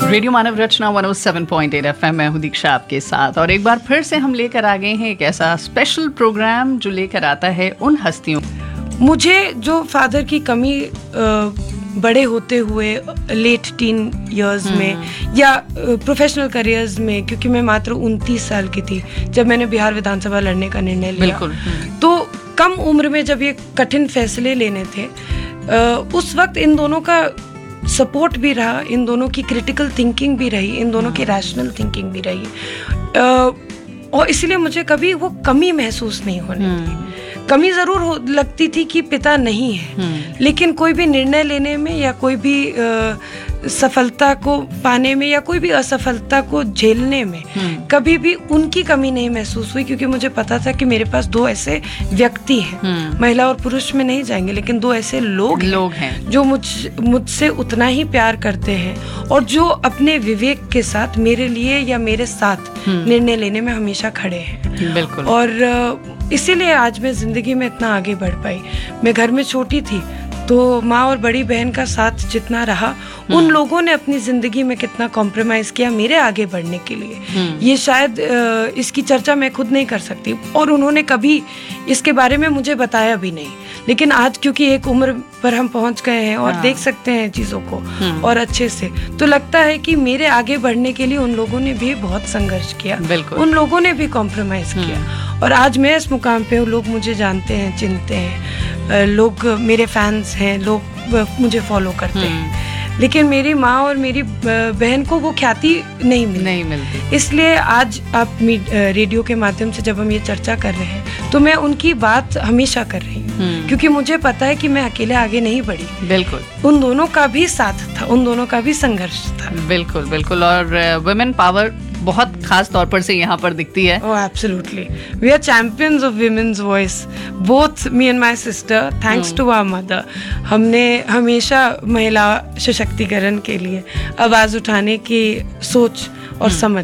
Radio मानव रचना 107.8 FM में हूँ दीक्षा आपके साथ, और एक बार फिर से हम लेकर आ गए हैं एक ऐसा स्पेशल प्रोग्राम जो लेकर आता है उन हस्तियों। मुझे जो फादर की कमी बड़े होते हुए लेट टीन इयर्स में या प्रोफेशनल करियर्स में, क्योंकि मैं मात्र 29 साल की थी जब मैंने बिहार विधानसभा लड़ने का निर्णय लिया। बिल्कुल। तो कम उम्र में जब ये कठिन फैसले लेने थे, उस वक्त इन दोनों का सपोर्ट भी रहा, इन दोनों की क्रिटिकल थिंकिंग भी रही, इन दोनों की रैशनल थिंकिंग भी रही, और इसलिए मुझे कभी वो कमी महसूस नहीं होने दी। कमी जरूर लगती थी कि पिता नहीं है, लेकिन कोई भी निर्णय लेने में या कोई भी सफलता को पाने में या कोई भी असफलता को झेलने में कभी भी उनकी कमी नहीं महसूस हुई, क्योंकि मुझे पता था कि मेरे पास दो ऐसे व्यक्ति हैं, महिला और पुरुष में नहीं जाएंगे, लेकिन दो ऐसे लोग हैं जो मुझसे उतना ही प्यार करते हैं और जो अपने विवेक के साथ मेरे लिए या मेरे साथ निर्णय लेने में हमेशा खड़े हैं। बिल्कुल। और इसीलिए आज मैं जिंदगी में इतना आगे बढ़ पाई। मैं घर में छोटी थी तो माँ और बड़ी बहन का साथ जितना रहा, उन लोगों ने अपनी जिंदगी में कितना कॉम्प्रोमाइज किया मेरे आगे बढ़ने के लिए, ये शायद इसकी चर्चा मैं खुद नहीं कर सकती, और उन्होंने कभी इसके बारे में मुझे बताया भी नहीं। लेकिन आज क्योंकि एक उम्र पर हम पहुंच गए हैं और देख सकते हैं चीज़ों को और अच्छे से, तो लगता है कि मेरे आगे बढ़ने के लिए उन लोगों ने भी बहुत संघर्ष किया, उन लोगों ने भी कॉम्प्रोमाइज किया, और आज मैं इस मुकाम पे हूँ। लोग मुझे जानते हैं, चिन्हते हैं, लोग मेरे फैंस हैं, लोग मुझे फॉलो करते हैं, लेकिन मेरी माँ और मेरी बहन को वो ख्याति नहीं मिलती। इसलिए आज आप रेडियो के माध्यम से जब हम ये चर्चा कर रहे हैं तो मैं उनकी बात हमेशा कर रही हूँ, क्योंकि मुझे पता है कि मैं अकेले आगे नहीं बढ़ी। बिल्कुल। उन दोनों का भी साथ था, उन दोनों का भी संघर्ष था। बिल्कुल बिल्कुल। और वुमेन पावर बहुत खास तौर पर से यहाँ पर दिखती है। Oh, absolutely. We are champions of women's voice. Both me and my sister, thanks to our mother. हमने हमेशा महिला सशक्तिकरण के लिए आवाज उठाने की सोच और समझ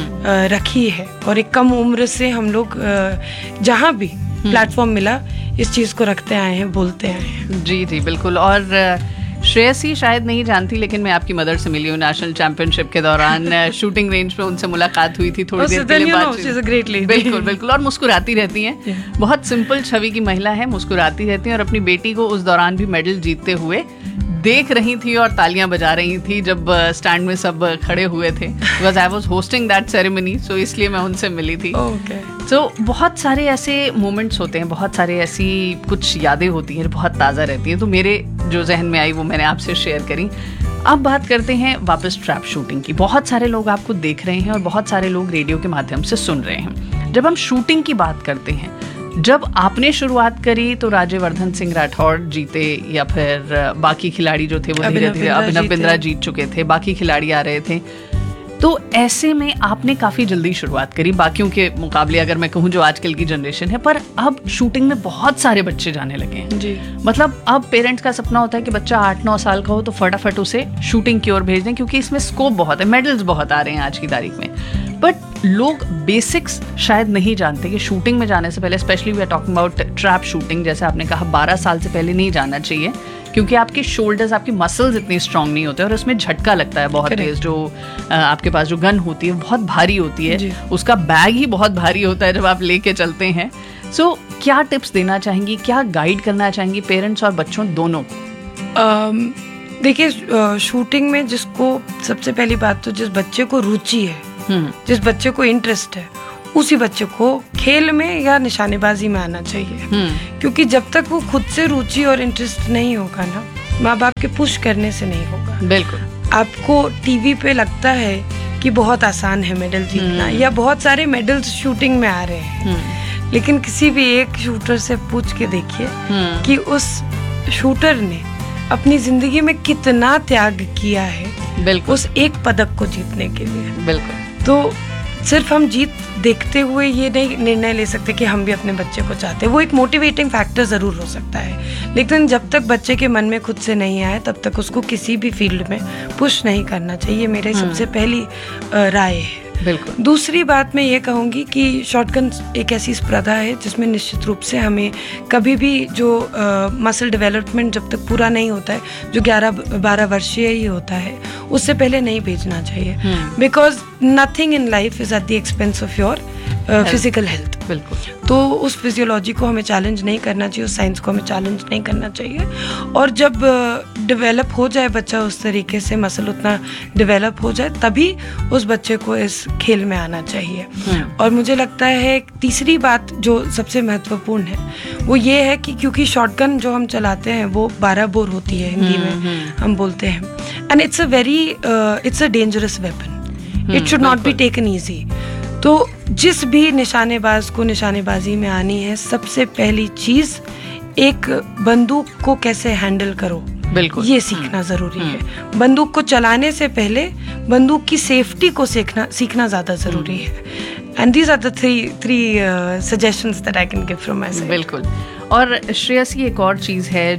रखी है, और एक कम उम्र से हम लोग जहाँ भी प्लेटफॉर्म मिला इस चीज को रखते आए हैं, बोलते आए हैं। जी जी बिल्कुल। और श्रेयसी शायद नहीं जानती, लेकिन मैं आपकी मदर से मिली हूँ नेशनल चैंपियनशिप के दौरान। शूटिंग रेंज पे उनसे मुलाकात हुई थी, थोड़ी देर के लिए बातचीत। बिल्कुल बिल्कुल। और मुस्कुराती रहती हैं, बहुत सिंपल छवि की महिला है, मुस्कुराती रहती हैं, और अपनी बेटी को उस दौरान भी मेडल जीतते हुए देख रही थी और तालियां बजा रही थी जब स्टैंड में सब खड़े हुए थे, because I was hosting that ceremony, सो इसलिए मैं उनसे मिली थी। तो बहुत सारे ऐसे मोमेंट्स होते हैं, बहुत सारे ऐसी कुछ यादें होती हैं बहुत ताज़ा रहती हैं, तो मेरे जो जहन में आई वो मैंने आपसे शेयर करी। अब बात करते हैं वापस ट्रैप शूटिंग की। बहुत सारे लोग आपको देख रहे हैं और बहुत सारे लोग रेडियो के माध्यम से सुन रहे हैं। जब हम शूटिंग की बात करते हैं, जब आपने शुरुआत करी तो राज्यवर्धन सिंह राठौड़ जीते, या फिर बाकी खिलाड़ी जो थे वो धीरे धीरे, अभिनव बिंद्रा जीत चुके थे, बाकी खिलाड़ी आ रहे थे, तो ऐसे में आपने काफ़ी जल्दी शुरुआत करी बाकियों के मुकाबले, अगर मैं कहूँ जो आजकल की जनरेशन है। पर अब शूटिंग में बहुत सारे बच्चे जाने लगे हैं जी। मतलब अब पेरेंट्स का सपना होता है कि बच्चा 8-9 साल का हो तो फटाफट उसे शूटिंग की ओर भेज दें, क्योंकि इसमें स्कोप बहुत है, मेडल्स बहुत आ रहे हैं आज की तारीख में। बट लोग बेसिक्स शायद नहीं जानते कि शूटिंग में जाने से पहले, specially we are talking about trap shooting, जैसे आपने कहा 12 साल से पहले नहीं जाना चाहिए, क्योंकि आपके शोल्डर्स, आपकी मसल्स इतनी स्ट्रांग नहीं होते और उसमें झटका लगता है बहुत तेज। जो आपके पास जो गन होती है बहुत भारी होती है, उसका बैग ही बहुत भारी होता है जब आप लेके चलते हैं। सो क्या टिप्स देना चाहेंगी, क्या गाइड करना चाहेंगी पेरेंट्स और बच्चों दोनों को? देखिए, शूटिंग में जिसको सबसे पहली बात तो जिस बच्चे को रुचि है, जिस बच्चे को इंटरेस्ट है, उसी बच्चे को खेल में या निशानेबाजी में आना चाहिए, क्योंकि जब तक वो खुद से रुचि और इंटरेस्ट नहीं होगा ना, माँ बाप के पुश करने से नहीं होगा। बिल्कुल। आपको टीवी पे लगता है कि बहुत आसान है मेडल जीतना, या बहुत सारे मेडल्स शूटिंग में आ रहे हैं, लेकिन किसी भी एक शूटर से पूछ के देखिए कि उस शूटर ने अपनी जिंदगी में कितना त्याग किया है बिल्कुल उस एक पदक को जीतने के लिए। बिल्कुल। तो सिर्फ हम जीत देखते हुए ये नहीं निर्णय ले सकते कि हम भी अपने बच्चे को चाहते हैं। वो एक मोटिवेटिंग फैक्टर ज़रूर हो सकता है, लेकिन जब तक बच्चे के मन में खुद से नहीं आए तब तक उसको किसी भी फील्ड में पुश नहीं करना चाहिए, मेरी सबसे पहली राय है। बिल्कुल। दूसरी बात मैं ये कहूँगी कि शॉटगन एक ऐसी स्पर्धा है जिसमें निश्चित रूप से हमें कभी भी जो मसल डेवलपमेंट जब तक पूरा नहीं होता है, जो 11-12 वर्षीय ही होता है, उससे पहले नहीं भेजना चाहिए, because nothing in life is at the expense of your physical health. बिल्कुल। तो उस फिजियोलॉजी को हमें चैलेंज नहीं करना चाहिए, उस साइंस को हमें चैलेंज नहीं करना चाहिए। और जब डेवलप हो जाए बच्चा उस तरीके से, मसल उतना डेवलप हो जाए, तभी उस बच्चे को इस खेल में आना चाहिए। और मुझे लगता है तीसरी बात जो सबसे महत्वपूर्ण है वो ये है कि क्योंकि शॉटगन जो हम चलाते हैं वो 12 बोर होती है, हिंदी में हम बोलते हैं, and it's a dangerous weapon, it should not be taken easy. तो जिस भी निशानेबाज को निशानेबाजी में आनी है, सबसे पहली चीज एक बंदूक को कैसे हैंडल करो, बिल्कुल, ये सीखना जरूरी है। बंदूक को चलाने से पहले बंदूक की सेफ्टी को सीखना ज्यादा जरूरी है। And these are the three suggestions that I can give from my side. बिल्कुल। और श्रेयसी, एक और चीज है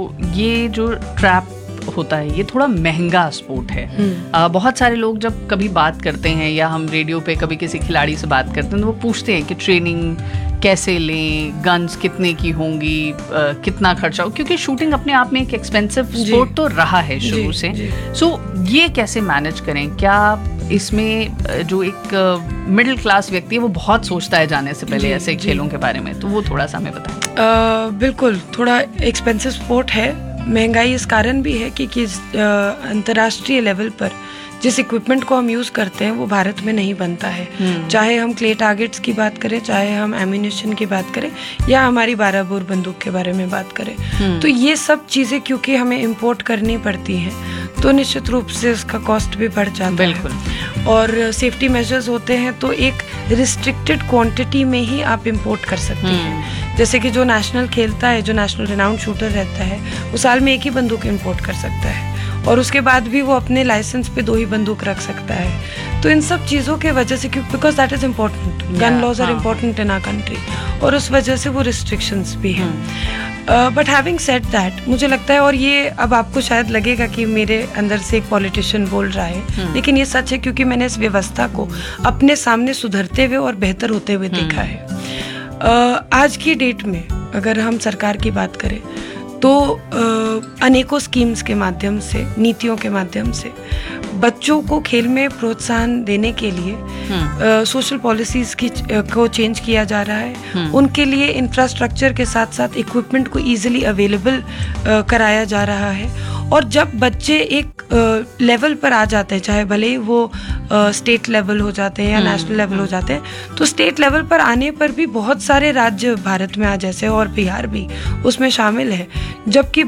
जो ट्रैप होता है, ये थोड़ा महंगा स्पोर्ट है। बहुत सारे लोग जब कभी बात करते हैं या हम रेडियो पे कभी किसी खिलाड़ी से बात करते हैं तो वो पूछते हैं कि ट्रेनिंग कैसे लें, गन्स कितने की होंगी, कितना खर्चा हो, क्योंकि शूटिंग अपने आप में एक एक्सपेंसिव स्पोर्ट तो रहा है शुरू से। सो ये कैसे मैनेज करें? क्या इसमें जो एक मिडिल क्लास व्यक्ति है वो बहुत सोचता है जाने से पहले ऐसे खेलों के बारे में, तो वो थोड़ा सा हमें बताएं। बिल्कुल, थोड़ा एक्सपेंसिव स्पोर्ट है। महंगाई इस कारण भी है कि अंतर्राष्ट्रीय लेवल पर जिस इक्विपमेंट को हम यूज़ करते हैं वो भारत में नहीं बनता है। चाहे हम क्ले टारगेट्स की बात करें, चाहे हम एम्यूनिशन की बात करें, या हमारी 12 बोर बंदूक के बारे में बात करें, तो ये सब चीज़ें क्योंकि हमें इंपोर्ट करनी पड़ती हैं तो निश्चित रूप से उसका कॉस्ट भी बढ़ जाता है। और सेफ्टी मेजर्स होते हैं तो एक रिस्ट्रिक्टेड क्वांटिटी में ही आप इंपोर्ट कर सकते हैं। जैसे कि जो नेशनल खेलता है, जो नेशनल रिनाउंड शूटर रहता है, वो साल में एक ही बंदूक इंपोर्ट कर सकता है और उसके बाद भी वो अपने लाइसेंस पे 2 ही बंदूक रख सकता है। तो इन सब चीज़ों के वजह से, because that is important, gun laws are important in our country, और उस वजह से वो रिस्ट्रिक्शंस भी हैं। बट हैविंग सेड दैट, मुझे लगता है, और ये अब आपको शायद लगेगा कि मेरे अंदर से एक पॉलिटिशियन बोल रहा है, लेकिन ये सच है क्योंकि मैंने इस व्यवस्था को अपने सामने सुधरते हुए और बेहतर होते हुए देखा है। आज की डेट में अगर हम सरकार की बात करें तो अनेकों स्कीम्स के माध्यम से, नीतियों के माध्यम से बच्चों को खेल में प्रोत्साहन देने के लिए सोशल पॉलिसीज को चेंज किया जा रहा है। उनके लिए इंफ्रास्ट्रक्चर के साथ साथ इक्विपमेंट को इजीली अवेलेबल कराया जा रहा है। और जब बच्चे एक लेवल पर आ जाते हैं, चाहे भले ही वो स्टेट लेवल हो जाते हैं या नेशनल लेवल हो जाते हैं, तो स्टेट लेवल पर आने पर भी बहुत सारे राज्य भारत में आज जैसे, और बिहार भी उसमें शामिल है, जबकि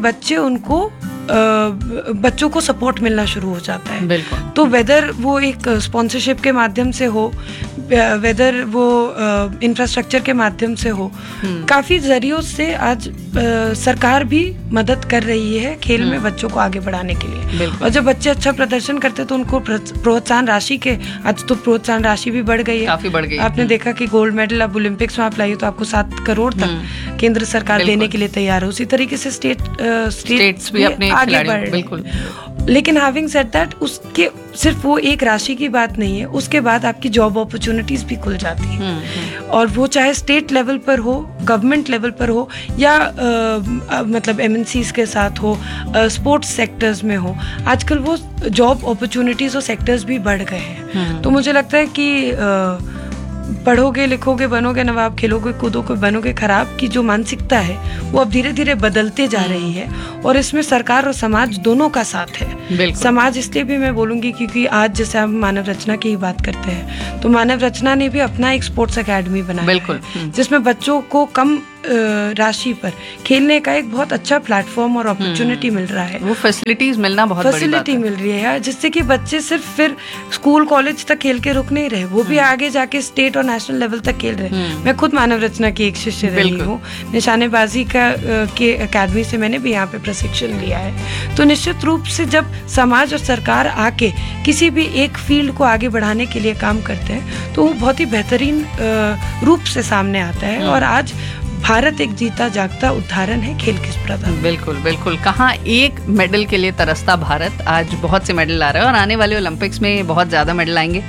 बच्चों को सपोर्ट मिलना शुरू हो जाता है। तो वेदर वो एक स्पॉन्सरशिप के माध्यम से हो, वेदर वो इंफ्रास्ट्रक्चर के माध्यम से हो, काफ़ी जरियों से आज सरकार भी मदद कर रही है खेल में बच्चों को आगे बढ़ाने के लिए। और जब बच्चे अच्छा प्रदर्शन करते तो उनको प्रोत्साहन राशि के, आज तो प्रोत्साहन राशि भी बढ़ गई है, काफी बढ़ गई। आपने देखा कि गोल्ड मेडल आप ओलंपिक्स में आप लाइए तो आपको 7 करोड़ तक केंद्र सरकार देने के लिए तैयार है। उसी तरीके से स्टेट्स भी अपने आगे बढ़ रहे हैं। लेकिन हैविंग सेड दैट, उसके सिर्फ वो एक राशि की बात नहीं है, उसके बाद आपकी जॉब अपॉर्चुनिटीज भी खुल जाती हैं। और वो चाहे स्टेट लेवल पर हो, गवर्नमेंट लेवल पर हो, या मतलब MNCs के साथ हो, स्पोर्ट्स सेक्टर्स में हो, आजकल वो जॉब अपॉर्चुनिटीज और सेक्टर्स भी बढ़ गए हैं। तो मुझे लगता है कि पढ़ोगे, लिखोगे, बनोगे नवाब, खेलोगे, कूदोगे, बनोगे खराब की जो मानसिकता है वो अब धीरे धीरे बदलते जा रही है। और इसमें सरकार और समाज दोनों का साथ है। समाज इसलिए भी मैं बोलूँगी क्योंकि आज जैसे हम मानव रचना की ही बात करते हैं, तो मानव रचना ने भी अपना एक स्पोर्ट्स अकेडमी बनाया है, जिसमें बच्चों को कम राशि पर खेलने का एक बहुत अच्छा प्लेटफॉर्म और अपॉर्चुनिटी मिल रहा है। वो फैसिलिटीज मिलना बहुत बड़ी बात है। फैसिलिटी मिल रही है जिससे कि बच्चे सिर्फ फिर स्कूल कॉलेज तक खेल के रुक नहीं रहे, वो भी आगे जाके स्टेट और नेशनल लेवल तक खेल रहे हैं। मैं खुद मानव रचना की एक शिष्य रही हूँ, निशानेबाजी के अकेडमी से मैंने भी यहाँ पे प्रशिक्षण लिया है। तो निश्चित रूप से जब समाज और सरकार आके किसी भी एक फील्ड को आगे बढ़ाने के लिए काम करते हैं तो वो बहुत ही बेहतरीन रूप से सामने आता है। और आज भारत एक जीता जागता उदाहरण है खेल की स्पर्धा। बिल्कुल बिल्कुल, कहाँ एक मेडल के लिए तरसता भारत, आज बहुत से मेडल आ रहे हैं और आने वाले ओलंपिक्स में बहुत ज़्यादा मेडल आएंगे।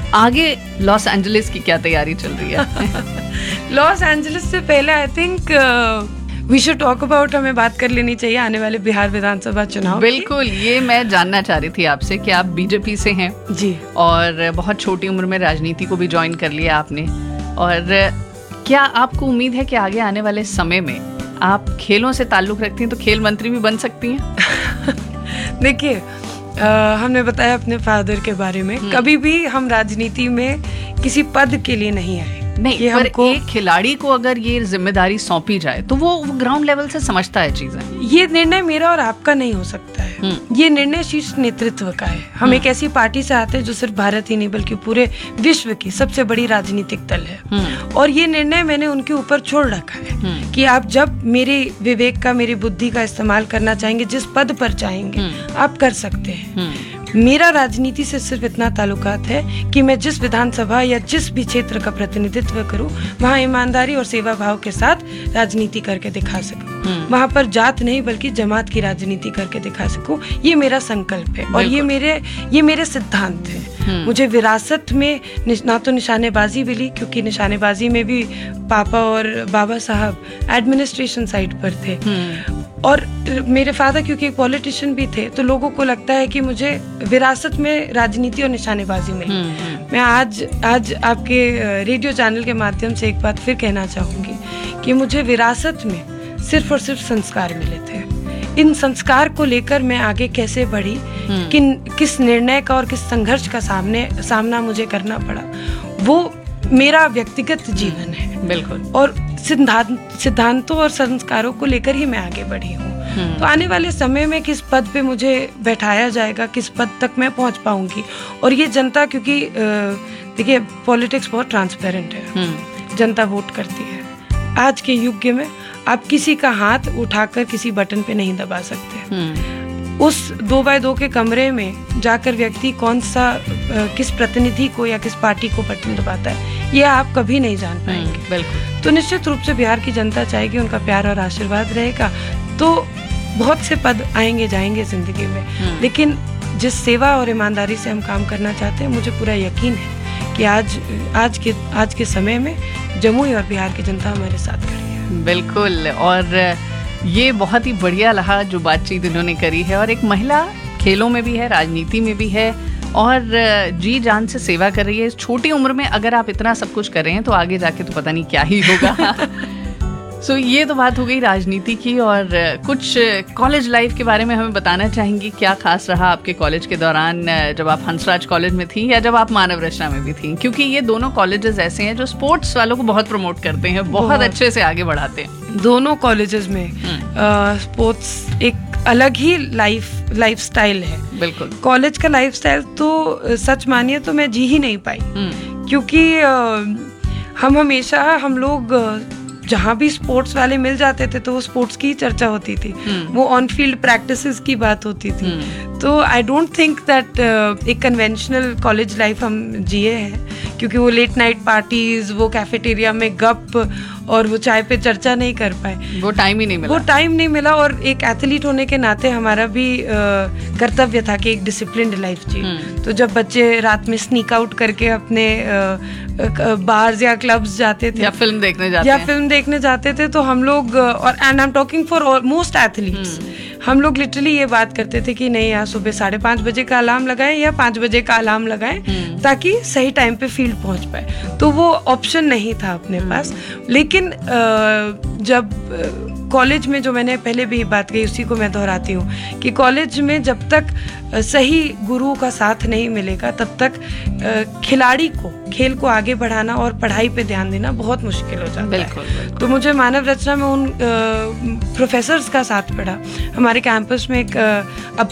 आगे लॉस एंजलिस की क्या तैयारी चल रही है? लॉस एंजलिस से पहले I think we should talk about, हमें बात कर लेनी चाहिए आने वाले बिहार विधानसभा चुनाव। बिल्कुल, ये मैं जानना चाह रही थी आपसे कि आप बीजेपी से हैं जी, और बहुत छोटी उम्र में राजनीति को भी ज्वाइन कर लिया आपने, और क्या आपको उम्मीद है कि आगे आने वाले समय में आप खेलों से ताल्लुक रखती हैं तो खेल मंत्री भी बन सकती हैं? देखिए, हमने बताया अपने फादर के बारे में, कभी भी हम राजनीति में किसी पद के लिए नहीं आए। नहीं, पर एक खिलाड़ी को अगर ये जिम्मेदारी सौंपी जाए तो वो ग्राउंड लेवल से समझता है चीजें। ये निर्णय मेरा और आपका नहीं हो सकता है, ये निर्णय शीर्ष नेतृत्व का है। हम एक ऐसी पार्टी से आते हैं जो सिर्फ भारत ही नहीं बल्कि पूरे विश्व की सबसे बड़ी राजनीतिक दल है, और ये निर्णय मैंने उनके ऊपर छोड़ रखा है कि आप जब मेरे विवेक का, मेरी बुद्धि का इस्तेमाल करना चाहेंगे, जिस पद पर चाहेंगे आप कर सकते हैं। मेरा राजनीति से सिर्फ इतना ताल्लुकात है कि मैं जिस विधानसभा या जिस भी क्षेत्र का प्रतिनिधित्व करूं, वहां ईमानदारी और सेवा भाव के साथ राजनीति करके दिखा सकूं, वहां पर जात नहीं बल्कि जमात की राजनीति करके दिखा सकूं। ये मेरा संकल्प है और ये मेरे सिद्धांत है। मुझे विरासत में ना तो निशानेबाजी मिली, क्योंकि निशानेबाजी में भी पापा और बाबा साहब एडमिनिस्ट्रेशन साइड पर थे, और मेरे फादर क्योंकि एक पॉलिटिशियन भी थे, तो लोगों को लगता है कि मुझे विरासत में राजनीति और निशानेबाजी मिली। मैं आज आपके रेडियो चैनल के माध्यम से एक बात फिर कहना चाहूंगी कि मुझे विरासत में सिर्फ और सिर्फ संस्कार मिले थे। इन संस्कार को लेकर मैं आगे कैसे बढ़ी, किस निर्णय का और किस संघर्ष का सामना मुझे करना पड़ा, वो मेरा व्यक्तिगत जीवन है। बिल्कुल। और सिद्धांतों और संस्कारों को लेकर ही मैं आगे बढ़ी हूँ। तो आने वाले समय में किस पद पे मुझे बैठाया जाएगा, किस पद तक मैं पहुँच पाऊंगी, और ये जनता, क्योंकि देखिए पॉलिटिक्स बहुत ट्रांसपेरेंट है, जनता वोट करती है। आज के युग में आप किसी का हाथ उठाकर किसी बटन पे नहीं दबा सकते। उस 2x2 के कमरे में जाकर व्यक्ति किस प्रतिनिधि को या किस पार्टी को बटन दबाता है, ये आप कभी नहीं जान पाएंगे। बिल्कुल। तो निश्चित रूप से बिहार की जनता चाहेगी, उनका प्यार और आशीर्वाद रहेगा तो बहुत से पद आएंगे जाएंगे जिंदगी में, लेकिन जिस सेवा और ईमानदारी से हम काम करना चाहते हैं, मुझे पूरा यकीन है कि आज के समय में जमुई और बिहार की जनता हमारे साथ खड़ी है। बिल्कुल, और ये बहुत ही बढ़िया रहा जो बातचीत इन्होंने करी है, और एक महिला खेलों में भी है, राजनीति में भी है, और जी जान से सेवा कर रही है। इस छोटी उम्र में अगर आप इतना सब कुछ कर रहे हैं तो आगे जाके तो पता नहीं क्या ही होगा। सो ये तो बात हो गई राजनीति की, और कुछ कॉलेज लाइफ के बारे में हमें बताना चाहेंगी? क्या खास रहा आपके कॉलेज के दौरान, जब आप हंसराज कॉलेज में थी या जब आप मानव रचना में भी थी? क्योंकि ये दोनों कॉलेजेस ऐसे हैं जो स्पोर्ट्स वालों को बहुत प्रमोट करते हैं, बहुत अच्छे से आगे बढ़ाते हैं। दोनों कॉलेजेस में स्पोर्ट्स एक अलग ही लाइफ स्टाइल है। बिल्कुल। कॉलेज का लाइफ स्टाइल तो सच मानिए तो मैं जी ही नहीं पाई, क्योंकि हम लोग जहाँ भी स्पोर्ट्स वाले मिल जाते थे तो वो स्पोर्ट्स की चर्चा होती थी, वो ऑन फील्ड प्रैक्टिसेस की बात होती थी। तो आई डोंट थिंक दैट एक कन्वेंशनल कॉलेज लाइफ हम जिए हैं, क्योंकि वो लेट नाइट पार्टीज, वो कैफेटेरिया में गप और वो चाय पे चर्चा नहीं कर पाए, वो टाइम ही नहीं मिला। और एक एथलीट होने के नाते हमारा भी कर्तव्य था कि एक डिसिप्लिन्ड लाइफ जिए। तो जब बच्चे रात में स्नीक आउट करके अपने बार्स या क्लब्स जाते थे या फिल्म देखने जाते थे तो हम लोग, और and I am talking for most athletes, हम लोग लिटरली ये बात करते थे कि नहीं यार, सुबह 5:30 बजे का अलार्म लगाएं या 5 बजे का अलार्म लगाएं ताकि सही टाइम पे फील्ड पहुंच पाए। तो वो ऑप्शन नहीं था अपने पास। लेकिन जब कॉलेज में, जो मैंने पहले भी बात कही उसी को मैं दोहराती हूँ कि कॉलेज में जब तक सही गुरुओं का साथ नहीं मिलेगा तब तक खिलाड़ी को, खेल को आगे बढ़ाना और पढ़ाई पे ध्यान देना बहुत मुश्किल हो जाता है। तो मुझे मानव रचना में उन प्रोफेसर्स का साथ पड़ा। हमारे कैंपस में एक